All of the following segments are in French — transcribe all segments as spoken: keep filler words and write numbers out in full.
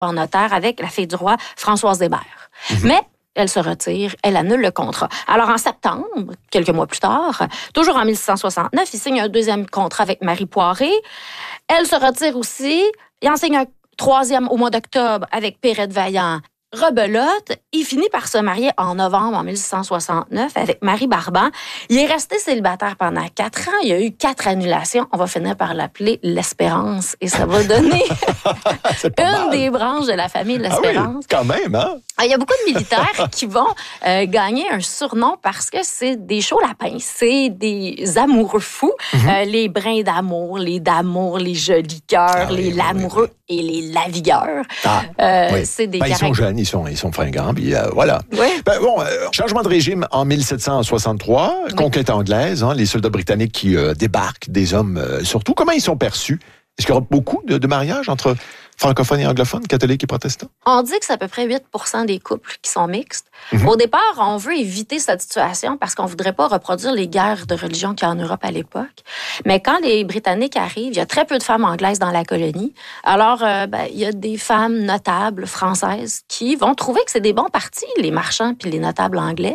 en notaire avec la fille du roi, Françoise Hébert. Mm-hmm. Mais elle se retire, elle annule le contrat. Alors, en septembre, quelques mois plus tard, toujours en mille six cent soixante-neuf, il signe un deuxième contrat avec Marie Poiré. Elle se retire aussi. Il en signe un troisième au mois d'octobre avec Pérette Vaillant. Rebelote, il finit par se marier en novembre en mille six cent soixante-neuf avec Marie Barban. Il est resté célibataire pendant quatre ans. Il y a eu quatre annulations. On va finir par l'appeler l'Espérance et ça va donner une mal. des branches de la famille l'Espérance. Ah oui, quand même, hein? Il y a beaucoup de militaires qui vont euh, gagner un surnom parce que c'est des chauds lapins, c'est des amoureux fous, mm-hmm. euh, les brins d'amour, les d'amour, les jolis cœurs, ah, les oui, lamoureux oui, oui. et les lavigueurs. Ah, euh, oui. C'est des ben, caractères... Ils sont jeunes, ils sont, ils sont fringants, puis euh, voilà. Oui. Ben, bon, euh, changement de régime en mille sept cent soixante-trois, oui. Conquête anglaise, hein, les soldats britanniques qui euh, débarquent, des hommes euh, surtout. Comment ils sont perçus? Est-ce qu'il y aura beaucoup de, de mariages entre francophones et anglophones, catholiques et protestants? On dit que c'est à peu près huit pour cent des couples qui sont mixtes. Mm-hmm. Au départ, on veut éviter cette situation parce qu'on ne voudrait pas reproduire les guerres de religion qu'il y a en Europe à l'époque. Mais quand les Britanniques arrivent, il y a très peu de femmes anglaises dans la colonie. Alors, euh, ben, il y a des femmes notables françaises qui vont trouver que c'est des bons partis, les marchands puis les notables anglais.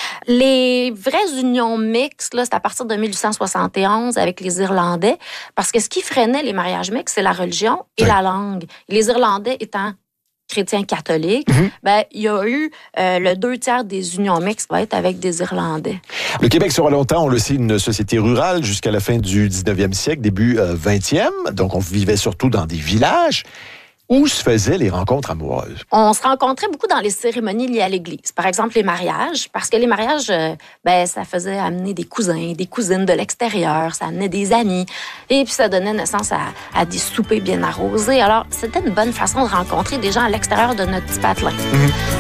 Les vraies unions mixtes, là, c'est à partir de mille huit cent soixante et onze avec les Irlandais, parce que ce qui freinait les mariages mixtes, c'est la religion et oui. la langue. Les Irlandais étant chrétiens catholiques, mm-hmm. ben, il y a eu euh, le deux tiers des unions mixtes va être avec des Irlandais. Le Québec sera longtemps, on le sait, une société rurale jusqu'à la fin du dix-neuvième siècle, début euh, vingtième. Donc, on vivait surtout dans des villages. Où se faisaient les rencontres amoureuses? On se rencontrait beaucoup dans les cérémonies liées à l'Église. Par exemple, les mariages, parce que les mariages, euh, ben, ça faisait amener des cousins, des cousines de l'extérieur, ça amenait des amis, et puis ça donnait naissance à, à des soupers bien arrosés. Alors, c'était une bonne façon de rencontrer des gens à l'extérieur de notre petit patelin. Mm-hmm.